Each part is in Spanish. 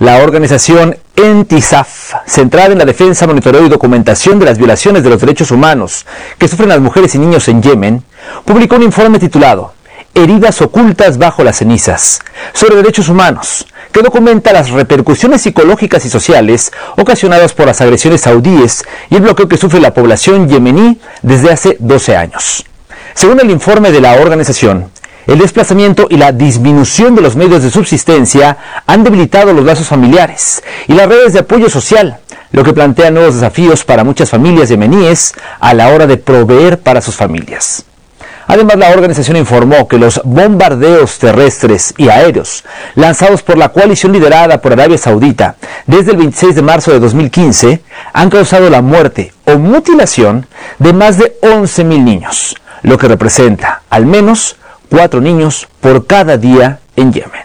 La organización ENTISAF, centrada en la defensa, monitoreo y documentación de las violaciones de los derechos humanos que sufren las mujeres y niños en Yemen, publicó un informe titulado Heridas ocultas bajo las cenizas, sobre derechos humanos, que documenta las repercusiones psicológicas y sociales ocasionadas por las agresiones saudíes y el bloqueo que sufre la población yemení desde hace 12 años. Según el informe de la organización, el desplazamiento y la disminución de los medios de subsistencia han debilitado los lazos familiares y las redes de apoyo social, lo que plantea nuevos desafíos para muchas familias yemeníes a la hora de proveer para sus familias. Además, la organización informó que los bombardeos terrestres y aéreos lanzados por la coalición liderada por Arabia Saudita desde el 26 de marzo de 2015 han causado la muerte o mutilación de más de 11.000 niños, lo que representa al menos 4 niños por cada día en Yemen.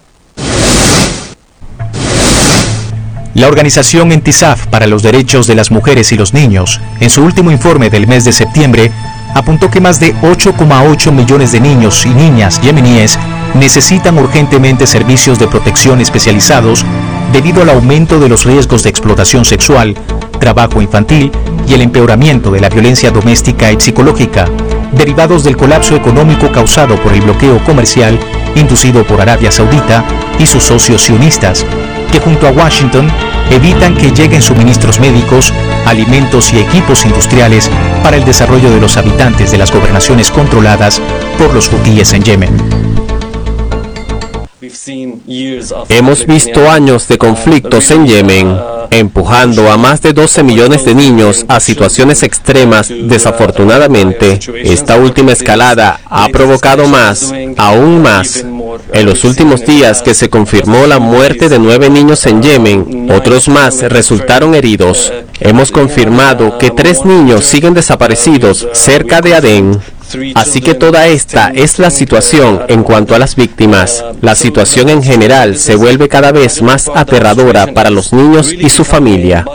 La organización ENTISAF para los derechos de las mujeres y los niños, en su último informe del mes de septiembre, apuntó que más de 8,8 millones de niños y niñas yemeníes necesitan urgentemente servicios de protección especializados debido al aumento de los riesgos de explotación sexual, trabajo infantil y el empeoramiento de la violencia doméstica y psicológica, derivados del colapso económico causado por el bloqueo comercial inducido por Arabia Saudita y sus socios sionistas, que junto a Washington evitan que lleguen suministros médicos, alimentos y equipos industriales para el desarrollo de los habitantes de las gobernaciones controladas por los hutíes en Yemen. Hemos visto años de conflictos en Yemen, empujando a más de 12 millones de niños a situaciones extremas. Desafortunadamente, esta última escalada ha provocado aún más. En los últimos días que se confirmó la muerte de 9 niños en Yemen, otros más resultaron heridos. Hemos confirmado que 3 niños siguen desaparecidos cerca de Adén. Así que toda esta es la situación en cuanto a las víctimas. La situación en general se vuelve cada vez más aterradora para los niños y su familia.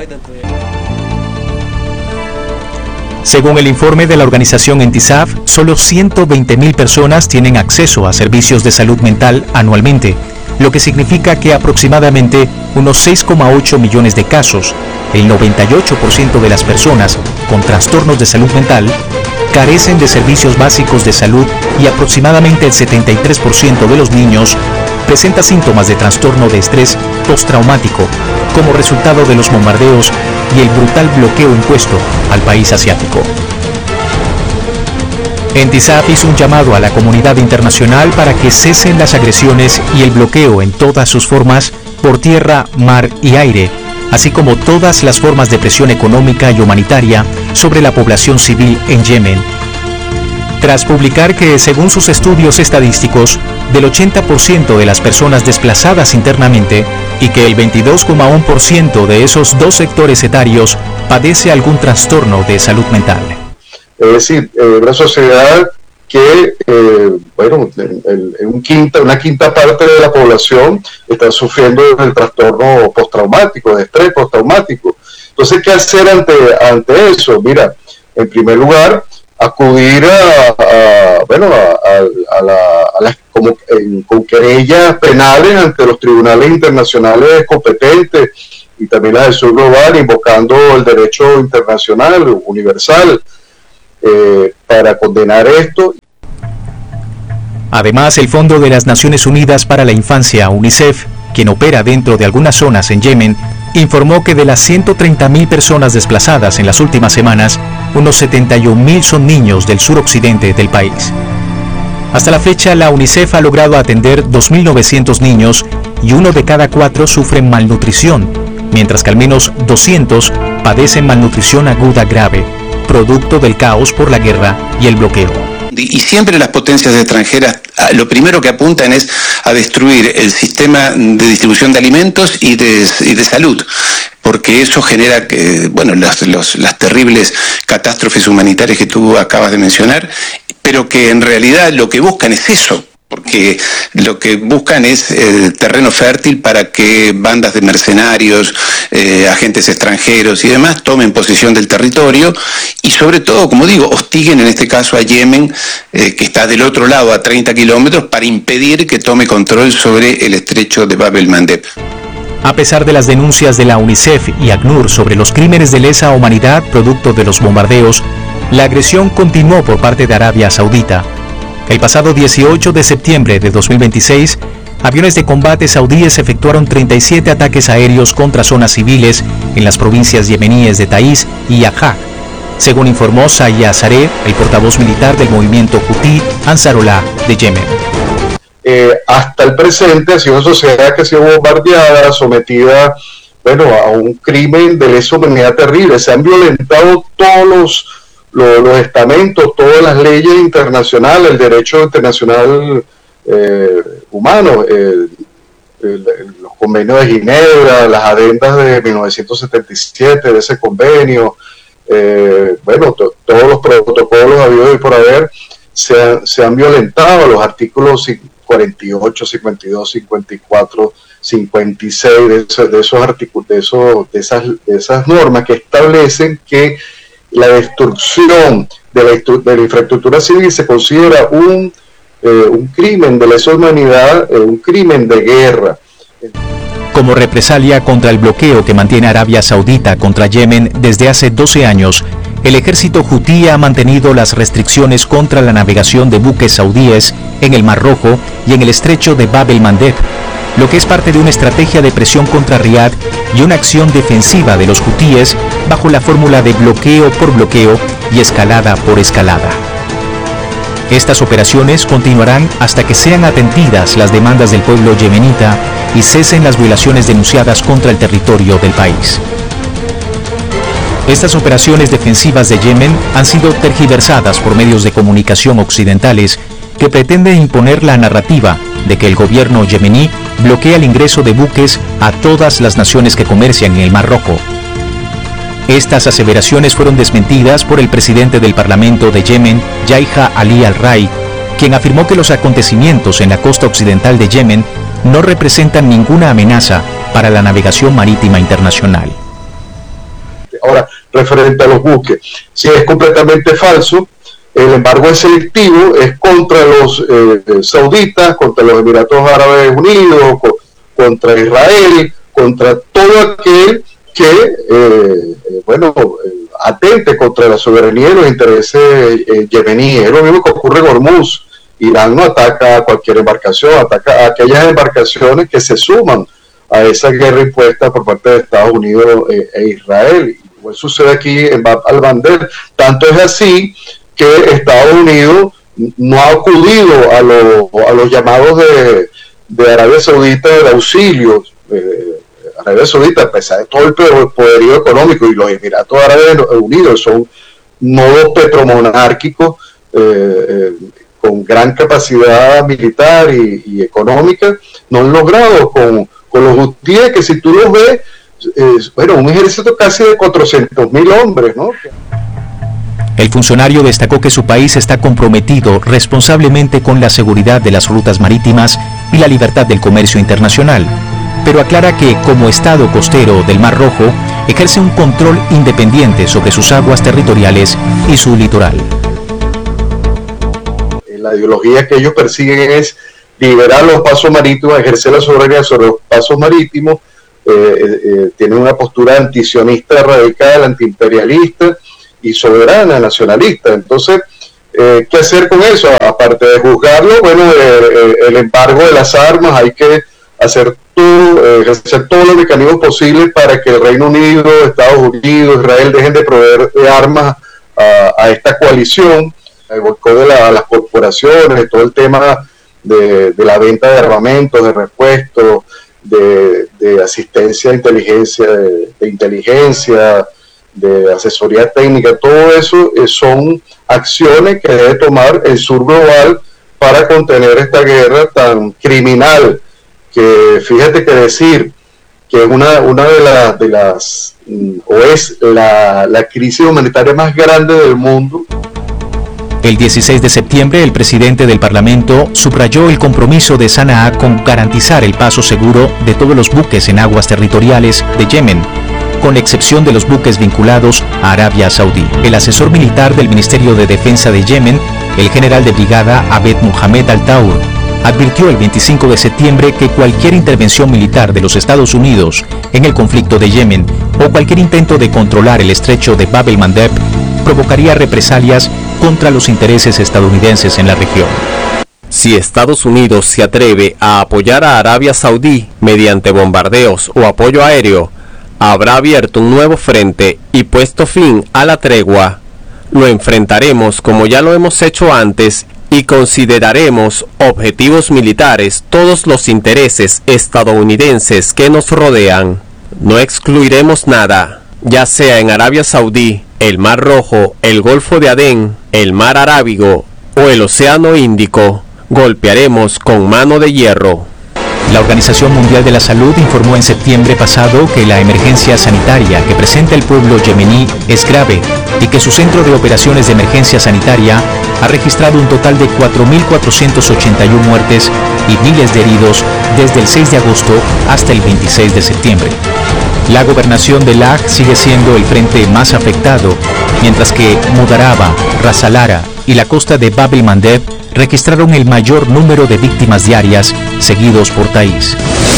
Según el informe de la organización ENTISAF, solo 120.000 personas tienen acceso a servicios de salud mental anualmente, lo que significa que aproximadamente unos 6,8 millones de casos, el 98% de las personas con trastornos de salud mental, carecen de servicios básicos de salud y aproximadamente el 73% de los niños presenta síntomas de trastorno de estrés postraumático como resultado de los bombardeos y el brutal bloqueo impuesto al país asiático. ENTISAF hizo un llamado a la comunidad internacional para que cesen las agresiones y el bloqueo en todas sus formas por tierra, mar y aire, así como todas las formas de presión económica y humanitaria sobre la población civil en Yemen. Tras publicar que, según sus estudios estadísticos, del 80% de las personas desplazadas internamente y que el 22,1% de esos dos sectores etarios padece algún trastorno de salud mental. Es decir, una sociedad que, una quinta parte de la población está sufriendo del trastorno postraumático, de estrés postraumático. Entonces, ¿qué hacer ante eso? Mira, en primer lugar, acudir con querellas penales ante los tribunales internacionales competentes y también la del Sur Global, invocando el derecho internacional universal para condenar esto. Además, el Fondo de las Naciones Unidas para la Infancia, UNICEF, quien opera dentro de algunas zonas en Yemen, informó que de las 130.000 personas desplazadas en las últimas semanas, unos 71.000 son niños del suroccidente del país. Hasta la fecha, la UNICEF ha logrado atender 2.900 niños y 1 de cada 4 sufren malnutrición, mientras que al menos 200 padecen malnutrición aguda grave, producto del caos por la guerra y el bloqueo. Y siempre las potencias extranjeras lo primero que apuntan es a destruir el sistema de distribución de alimentos y de salud, porque eso genera las terribles catástrofes humanitarias que tú acabas de mencionar, pero que en realidad lo que buscan es eso. Porque lo que buscan es terreno fértil para que bandas de mercenarios, agentes extranjeros y demás tomen posesión del territorio y sobre todo, como digo, hostiguen en este caso a Yemen, que está del otro lado a 30 kilómetros, para impedir que tome control sobre el estrecho de Bab el-Mandeb. A pesar de las denuncias de la UNICEF y ACNUR sobre los crímenes de lesa humanidad producto de los bombardeos, la agresión continuó por parte de Arabia Saudita. El pasado 18 de septiembre de 2026, aviones de combate saudíes efectuaron 37 ataques aéreos contra zonas civiles en las provincias yemeníes de Taiz y Ajaj, según informó Zahia Saree, el portavoz militar del movimiento Houthi Ansarullah de Yemen. Hasta el presente ha sido una sociedad que ha sido bombardeada, sometida, a un crimen de lesa humanidad terrible. Se han violentado todos los estamentos, todas las leyes internacionales, el derecho internacional humano, los convenios de Ginebra, las adendas de 1977 de ese convenio, todos los protocolos habidos y por haber se han violentado, los artículos 48, 52, 54, 56 de esas normas que establecen que la destrucción de la infraestructura civil se considera un crimen de lesa humanidad, un crimen de guerra. Como represalia contra el bloqueo que mantiene Arabia Saudita contra Yemen desde hace 12 años, el ejército hutí ha mantenido las restricciones contra la navegación de buques saudíes en el Mar Rojo y en el estrecho de Bab el-Mandeb, lo que es parte de una estrategia de presión contra Riad y una acción defensiva de los hutíes bajo la fórmula de bloqueo por bloqueo y escalada por escalada. Estas operaciones continuarán hasta que sean atendidas las demandas del pueblo yemenita y cesen las violaciones denunciadas contra el territorio del país. Estas operaciones defensivas de Yemen han sido tergiversadas por medios de comunicación occidentales que pretenden imponer la narrativa de que el gobierno yemení bloquea el ingreso de buques a todas las naciones que comercian en el Mar Rojo. Estas aseveraciones fueron desmentidas por el presidente del Parlamento de Yemen, Yahya Ali al-Rai, quien afirmó que los acontecimientos en la costa occidental de Yemen no representan ninguna amenaza para la navegación marítima internacional. Ahora, referente a los buques, si es completamente falso, el embargo es selectivo, es contra los sauditas, contra los Emiratos Árabes Unidos, contra Israel, contra todo aquel que, atente contra la soberanía y los intereses yemeníes. Es lo mismo que ocurre en Hormuz. Irán no ataca a cualquier embarcación, ataca a aquellas embarcaciones que se suman a esa guerra impuesta por parte de Estados Unidos e Israel. Igual sucede aquí en Bab al-Mandeb. Tanto es así que Estados Unidos no ha acudido a los llamados de Arabia Saudita de auxilio. Arabia Saudita, a pesar de todo el poderío económico, y los Emiratos Árabes Unidos son nodos petromonárquicos con gran capacidad militar y económica, no han logrado con los hutíes, que si tú los ves, un ejército casi de 400.000 hombres, ¿no? El funcionario destacó que su país está comprometido responsablemente con la seguridad de las rutas marítimas y la libertad del comercio internacional, pero aclara que, como Estado costero del Mar Rojo, ejerce un control independiente sobre sus aguas territoriales y su litoral. La ideología que ellos persiguen es liberar los pasos marítimos, ejercer la soberanía sobre los pasos marítimos. Tienen una postura antisionista radical, antiimperialista y soberana, nacionalista. Entonces, ¿qué hacer con eso? Aparte de juzgarlo, el embargo de las armas, hay que hacer todos los mecanismos posibles para que el Reino Unido, Estados Unidos, Israel dejen de proveer de armas a esta coalición, el boicot de las corporaciones, todo el tema de la venta de armamentos, de repuestos, de asistencia de inteligencia, de asesoría técnica. Todo eso son acciones que debe tomar el sur global para contener esta guerra tan criminal, que fíjate que decir que es una de las o es la crisis humanitaria más grande del mundo. El 16 de septiembre, el presidente del Parlamento subrayó el compromiso de Sanaa con garantizar el paso seguro de todos los buques en aguas territoriales de Yemen, con excepción de los buques vinculados a Arabia Saudí. El asesor militar del Ministerio de Defensa de Yemen, el general de brigada Abed Mohamed Al-Taur, advirtió el 25 de septiembre que cualquier intervención militar de los Estados Unidos en el conflicto de Yemen o cualquier intento de controlar el estrecho de Bab el-Mandeb provocaría represalias contra los intereses estadounidenses en la región. Si Estados Unidos se atreve a apoyar a Arabia Saudí mediante bombardeos o apoyo aéreo, habrá abierto un nuevo frente y puesto fin a la tregua. Lo enfrentaremos como ya lo hemos hecho antes y consideraremos objetivos militares todos los intereses estadounidenses que nos rodean. No excluiremos nada, ya sea en Arabia Saudí, el Mar Rojo, el Golfo de Adén, el Mar Arábigo o el Océano Índico. Golpearemos con mano de hierro. La Organización Mundial de la Salud informó en septiembre pasado que la emergencia sanitaria que presenta el pueblo yemení es grave y que su centro de operaciones de emergencia sanitaria ha registrado un total de 4.481 muertes y miles de heridos desde el 6 de agosto hasta el 26 de septiembre. La gobernación de Laj sigue siendo el frente más afectado, mientras que Mudaraba, Ras Al-Lara y la costa de Bab el-Mandeb registraron el mayor número de víctimas diarias, seguidos por Taiz.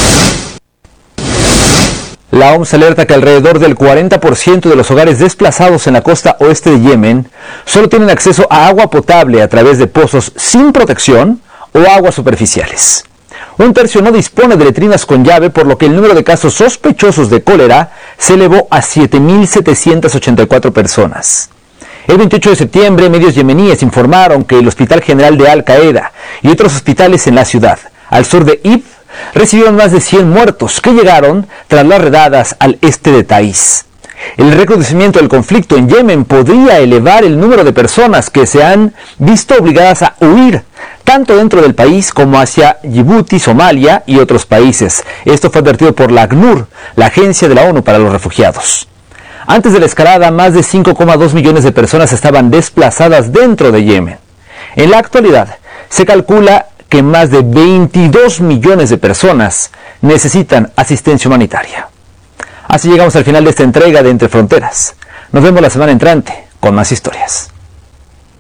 La OMS alerta que alrededor del 40% de los hogares desplazados en la costa oeste de Yemen solo tienen acceso a agua potable a través de pozos sin protección o aguas superficiales. Un tercio no dispone de letrinas con llave, por lo que el número de casos sospechosos de cólera se elevó a 7.784 personas. El 28 de septiembre, medios yemeníes informaron que el Hospital General de Al-Qaeda y otros hospitales en la ciudad, al sur de Ib, recibieron más de 100 muertos que llegaron tras las redadas al este de Taiz. El recrudecimiento del conflicto en Yemen podría elevar el número de personas que se han visto obligadas a huir, tanto dentro del país como hacia Djibouti, Somalia y otros países. Esto fue advertido por la ACNUR, la Agencia de la ONU para los Refugiados. Antes de la escalada, más de 5,2 millones de personas estaban desplazadas dentro de Yemen. En la actualidad, se calcula que más de 22 millones de personas necesitan asistencia humanitaria. Así llegamos al final de esta entrega de Entre Fronteras. Nos vemos la semana entrante con más historias.